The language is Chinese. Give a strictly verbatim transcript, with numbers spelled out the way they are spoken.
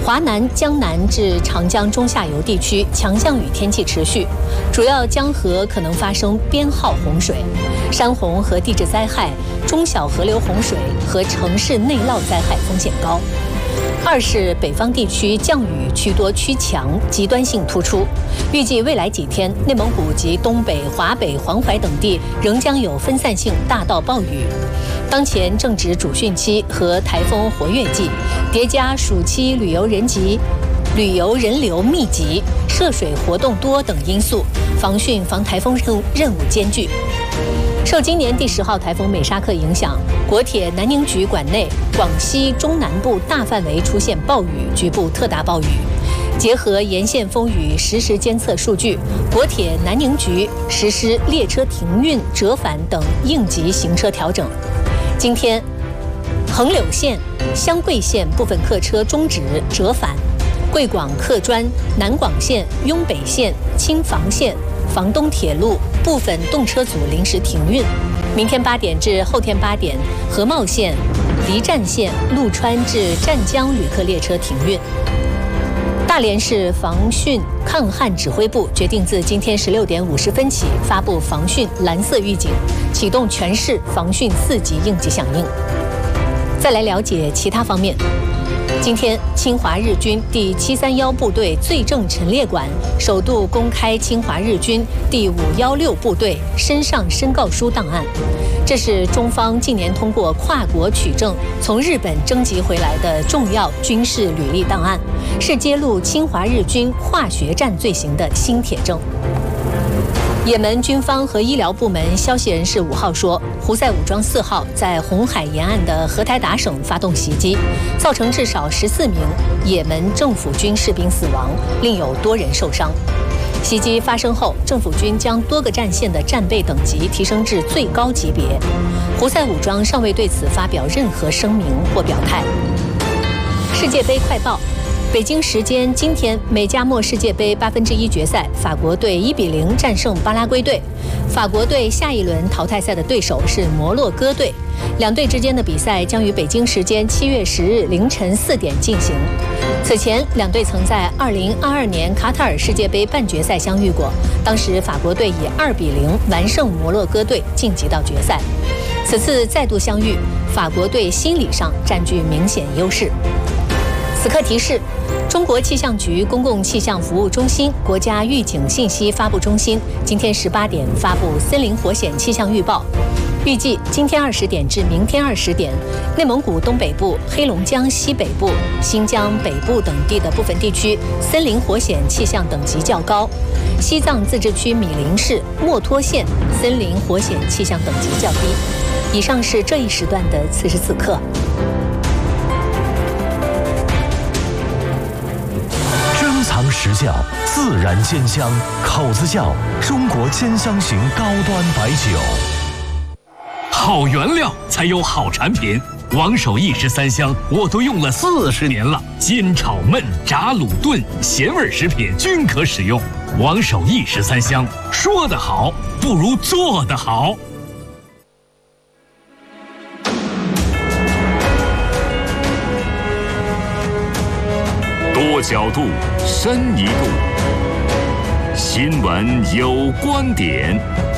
华南、江南至长江中下游地区强降雨天气持续，主要江河可能发生编号洪水，山洪和地质灾害、中小河流洪水和城市内涝灾害风险高。二是北方地区降雨趋多趋强，极端性突出。预计未来几天，内蒙古及东北、华北、黄淮等地仍将有分散性大到暴雨。当前正值主汛期和台风活跃季，叠加暑期旅游人集、旅游人流密集、涉水活动多等因素，防汛防台风任任务艰巨。受今年第十号台风美沙克影响，国铁南宁局管内广西中南部大范围出现暴雨，局部特大暴雨。结合沿线风雨实时监测数据，国铁南宁局实施列车停运、折返等应急行车调整。今天，横柳线、湘桂线部分客车终止折返，贵广客专、南广线、雍北线、青房线、房东铁路部分动车组临时停运。明天八点至后天八点，合茂线、离站线、陆川至湛江旅客列车停运。大连市防汛抗旱指挥部决定自今天十六点五十分起发布防汛蓝色预警，启动全市防汛四级应急响应。再来了解其他方面。今天，侵华日军第七三一部队罪证陈列馆首度公开侵华日军第五一六部队身上申告书档案。这是中方近年通过跨国取证从日本征集回来的重要军事履历档案，是揭露侵华日军化学战罪行的新铁证。也门军方和医疗部门消息人士五号说，胡塞武装四号在红海沿岸的荷台达省发动袭击，造成至少十四名也门政府军士兵死亡，另有多人受伤。袭击发生后，政府军将多个战线的战备等级提升至最高级别。胡塞武装尚未对此发表任何声明或表态。世界杯快报。北京时间今天，美加墨世界杯八分之一决赛，法国队一比零战胜巴拉圭队。法国队下一轮淘汰赛的对手是摩洛哥队。两队之间的比赛将于北京时间七月十日凌晨四点进行。此前，两队曾在二零二二年卡塔尔世界杯半决赛相遇过，当时法国队以二比零完胜摩洛哥队，晋级到决赛。此次再度相遇，法国队心理上占据明显优势。此刻提示：中国气象局公共气象服务中心、国家预警信息发布中心今天十八点发布森林火险气象预报。预计今天二十点至明天二十点，内蒙古东北部、黑龙江西北部、新疆北部等地的部分地区森林火险气象等级较高；西藏自治区米林市、墨脱县森林火险气象等级较低。以上是这一时段的此时此刻。 珍藏实窖，自然鲜香，口子窖，中国煎香型高端白酒。 好原料才有好产品，王守义十三香我都用了四十年了，煎炒焖炸卤炖咸味食品均可使用。王守义十三香，说得好不如做得好。 多角度，深一度，新闻有观点。